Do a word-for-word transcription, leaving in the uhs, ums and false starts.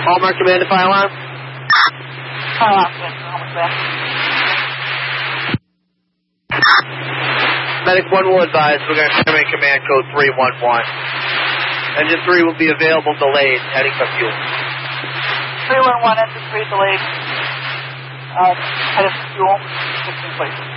Hallmark Command to fire alarm. Fire alarm, yes, Hallmark Command. Medic one will advise we're going to terminate command code three one one. Engine three will be available delayed, heading for fuel. three one one, engine three delayed. Uh, headed for fuel, sixteen places.